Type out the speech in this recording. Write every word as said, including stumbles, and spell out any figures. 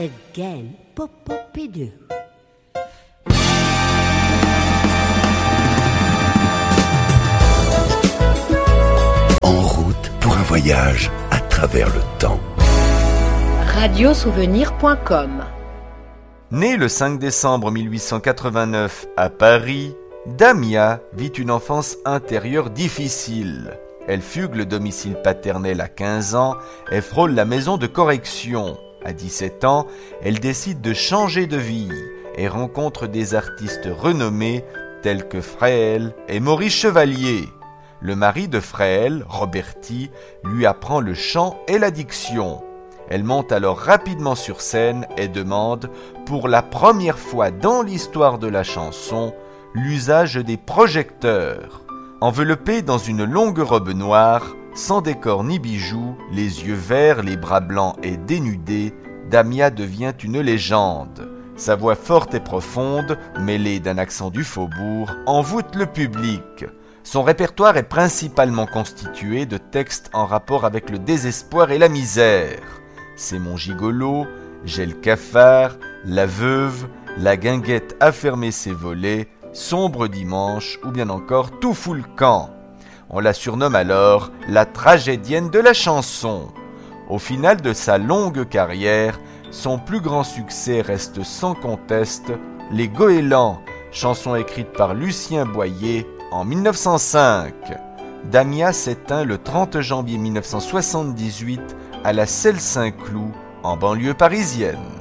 Again, popopidou. En route pour un voyage à travers le temps. radio souvenir point com. Née le cinq décembre mille huit cent quatre-vingt-neuf à Paris, Damia vit une enfance intérieure difficile. Elle fugue le domicile paternel à quinze ans et frôle la maison de correction. À dix-sept ans, elle décide de changer de vie et rencontre des artistes renommés tels que Fréhel et Maurice Chevalier. Le mari de Fréhel, Roberti, lui apprend le chant et la diction. Elle monte alors rapidement sur scène et demande, pour la première fois dans l'histoire de la chanson, l'usage des projecteurs. Enveloppée dans une longue robe noire, sans décor ni bijoux, les yeux verts, les bras blancs et dénudés, Damia devient une légende. Sa voix forte et profonde, mêlée d'un accent du faubourg, envoûte le public. Son répertoire est principalement constitué de textes en rapport avec le désespoir et la misère. C'est mon gigolo, j'ai le cafard, la veuve, la guinguette a fermé ses volets, sombre dimanche ou bien encore tout fout le camp. On la surnomme alors la tragédienne de la chanson. Au final de sa longue carrière, son plus grand succès reste sans conteste Les Goélands, chanson écrite par Lucien Boyer en mille neuf cent cinq. Damia s'éteint le trente janvier mille neuf cent soixante-dix-huit à la Celle Saint-Cloud, en banlieue parisienne.